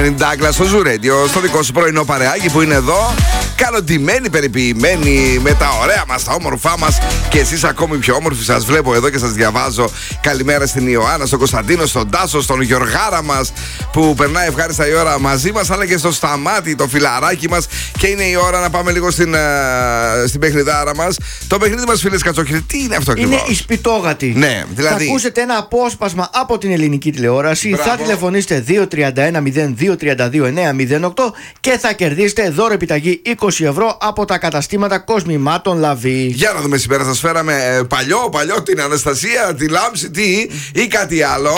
Κάρμεν Ντάγκλα στο Zoo Radio, στο δικό σου πρωινό παρεάκι που είναι εδώ. Καλοντημένοι, περιποιημένοι, με τα ωραία μας, τα όμορφά μας. Και εσείς ακόμη πιο όμορφοι, σας βλέπω εδώ και σας διαβάζω. Καλημέρα στην Ιωάννα, στον Κωνσταντίνο, στον Τάσο, στον Γιωργάρα μας που περνάει ευχάριστα η ώρα μαζί μας, αλλά και στο Σταμάτη, το φιλαράκι μας. Και είναι η ώρα να πάμε λίγο στην παιχνιδάρα μας. Το παιχνίδι μας, φίλες Κατσόχυρε, τι είναι αυτό ακριβώς? Είναι η σπιτόγατη. Ναι, δηλαδή. Θα ακούσετε ένα απόσπασμα από την ελληνική τηλεόραση. Μπράβο. Θα τηλεφωνήσετε 231-0232-908 και θα κερδίσετε δώρο επιταγή 20 ευρώ από τα καταστήματα κοσμημάτων Λαβή. Για να δούμε σήμερα, σας φέραμε παλιό την Αναστασία, τη Λάμψη, τι ή κάτι άλλο.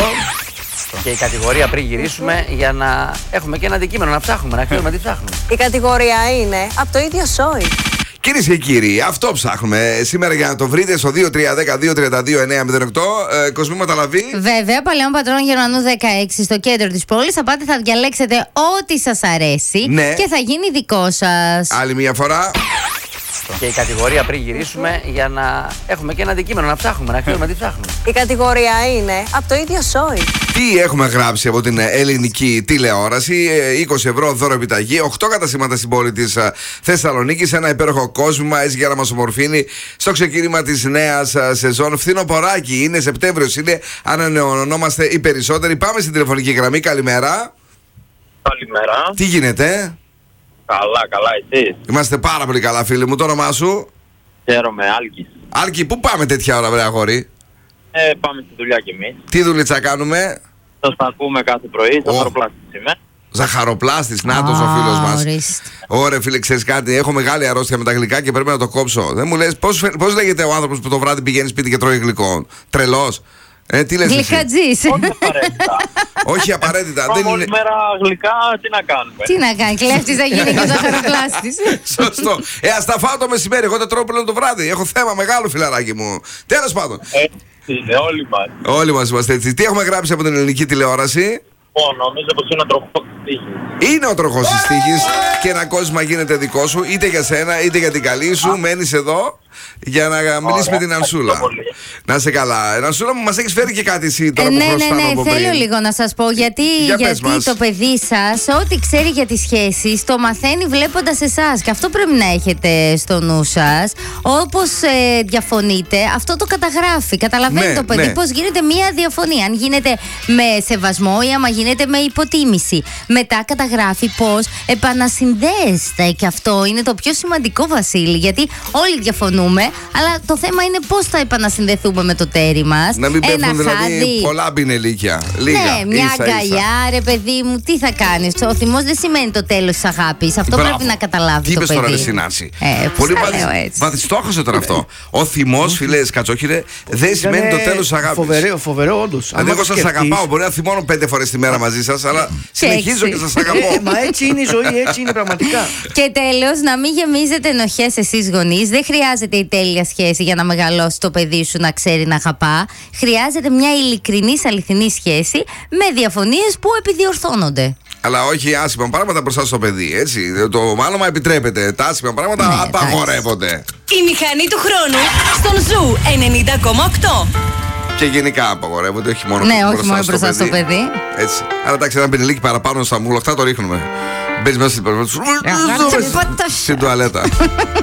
Και η κατηγορία πριν γυρίσουμε για να έχουμε και ένα αντικείμενο να ψάχνουμε, να ξέρουμε τι ψάχνουμε. Η κατηγορία είναι από το ίδιο σόι. Κυρίες και κύριοι, αυτό ψάχνουμε σήμερα για να το βρείτε στο 2310-232-908. Κοσμήματα Λαβή. Βέβαια, Παλαιών Πατρών Γερμανού 16 στο κέντρο της πόλης. Θα πάτε, θα διαλέξετε ό,τι σας αρέσει, ναι, και θα γίνει δικό σας. Άλλη μια φορά. Και η κατηγορία πριν γυρίσουμε για να έχουμε και ένα αντικείμενο να ψάχνουμε, να ξέρουμε τι ψάχνουμε. Η κατηγορία είναι από το ίδιο σόι. Τι έχουμε γράψει από την ελληνική τηλεόραση? 20 ευρώ δώρο επιταγή, 8 καταστήματα στην πόλη της Θεσσαλονίκης, ένα υπέροχο κόσμημα έτσι για να μας ομορφύνει στο ξεκίνημα της νέας σεζόν. Φθινοποράκι είναι, Σεπτέμβριος είναι, ανανεωνόμαστε οι περισσότεροι. Πάμε στην τηλεφωνική γραμμή. Καλημέρα. Καλημέρα. Τι γίνεται? Καλά, εσείς? Είμαστε πάρα πολύ καλά, φίλοι μου. Το όνομά σου? Χαίρομαι, Άλκης. Άλκη, πού πάμε τέτοια ώρα, βρε αγόρι? Πάμε στη δουλειά κι εμείς. Τι δουλίτσα κάνουμε? Σας ακούμε κάθε πρωί, ζαχαροπλάστης είμαι. Ζαχαροπλάστης, νάτος ο φίλος μας. Ωραία, φίλε, ξέρεις κάτι? Έχω μεγάλη αρρώστια με τα γλυκά και πρέπει να το κόψω. Δεν μου λες πώς λέγεται ο άνθρωπος που το βράδυ πηγαίνει σπίτι και τρώει γλυκό? Τρελός? Τι λες? Γλυκατζής. Όχι απαραίτητα. Όχι απαραίτητα. Δεν όλη μέρα γλυκά, τι να κάνουμε? Τι να κάνει, κλέφτης θα γίνει και ζαχαροπλάστης. Σωστό. Ας τα φάω το μεσημέρι. Εγώ τα τρώω πλέον το βράδυ. Έχω θέμα μεγάλο, φιλαράκι μου. Τέλος πάντων. Είναι όλοι μας. Όλοι μας είμαστε έτσι. Τι έχουμε γράψει από την ελληνική τηλεόραση? Νομίζω πως είναι ο τροχός της τύχης. Είναι ο τροχός της τύχης και ένα κόσμημα γίνεται δικό σου, είτε για σένα είτε για την καλή σου. Μένεις εδώ για να μιλήσεις με την Ανσούλα. Να είσαι καλά. Ανσούλα μου, μας έχεις φέρει και κάτι εσύ τώρα που χρωστάμε από πριν. Θέλω λίγο να σας πω γιατί το παιδί σας ό,τι ξέρει για τις σχέσεις το μαθαίνει βλέποντας εσάς, και αυτό πρέπει να έχετε στο νου σας. Όπως διαφωνείτε, αυτό το καταγράφει. Καταλαβαίνει το παιδί πώς γίνεται μία διαφωνία. Αν γίνεται με σεβασμό ή άμα γίνεται με υποτίμηση. Μετά καταγράφει πώς επανασυνδέεστε, και αυτό είναι το πιο σημαντικό, Βασίλη, γιατί όλοι διαφωνούμε, αλλά το θέμα είναι πώς θα επανασυνδεθούμε με το τέρι μας. Να μην πέφτουν δηλαδή πολλά μπινελίκια. Λίγα. Ναι, μια αγκαλιά, ρε παιδί μου, τι θα κάνεις? Ο θυμός δεν σημαίνει το τέλος της αγάπης. Αυτό πρέπει να καταλάβει το παιδί. Τι είπες τώρα, ρε Συνάση? Πολύ βαθιστόχασε τώρα αυτό. Ο θυμός, φίλες Κατσόχυρε, δεν σημαίνει το τέλος της αγάπης. Φοβερό, όντως. Αν εγώ σας αγαπάω, μπορεί να θυμώνω 5 φορές τη μέρα μαζί σας, αλλά συνεχίζω και σας αγαπώ. Μα έτσι είναι η ζωή, έτσι είναι πραγματικά. Και τέλος, να μην γεμίζετε ενοχές εσείς γονείς. Δεν χρειάζεται η τέλεια σχέση για να μεγαλώσει το παιδί σου να ξέρει να αγαπά. Χρειάζεται μια ειλικρινής, αληθινή σχέση με διαφωνίες που επιδιορθώνονται. Αλλά όχι άσχημα πράγματα μπροστά στο παιδί, έτσι. Το μάλλον επιτρέπεται. Τα άσχημα πράγματα απαγορεύονται. Η μηχανή του χρόνου στον Ζου 90,8. Και γενικά απαγορεύονται, όχι μόνο μπροστά στο παιδί. Έτσι. Αλλά εντάξει, ένα πινελίκι παραπάνω στα μουλοχτά το ρίχνουμε. Μπες μέσα στην τουαλέτα.